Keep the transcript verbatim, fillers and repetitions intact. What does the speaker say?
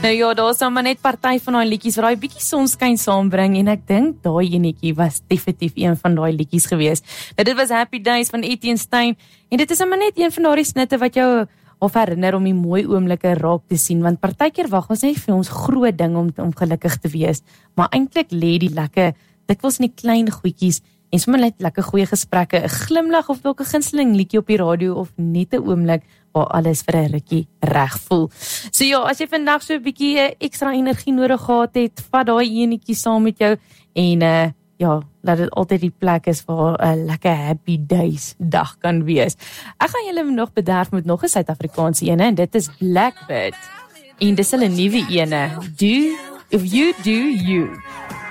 Nou ja, daar is maar net party van daai liedjies wat daai bietjie sonskyn saambring en ek dink daai enetjie was definitief een van daai liedjies gewees. Nou dit was Happy Days van Etienne Stein en dit is maar net een van daardie snitte wat jou of herinner om die mooi oomblikke raak te sien, want partykeer wag ons net vir ons groot ding om, om gelukkig te wees, maar eintlik lê die lekker, dikwels in die klein goedjies en sommer net lekker goeie gesprekke, 'n glimlag of dalk 'n gunsteling liedjie op die radio of net 'n oomblik waar alles vir 'n rukkie reg voel. So ja, as jy vandag so 'n bietjie ekstra energie nodig gehad het, vat daai enetjie saam met jou en uh, ja, laat dit altyd die plek is waar 'n lekker Happy Days dag kan wees. Ek gaan julle nog bederf met nog 'n Suid-Afrikaanse ene en dit is Blackbird. En dis hulle nuwe ene, Do If You Do You.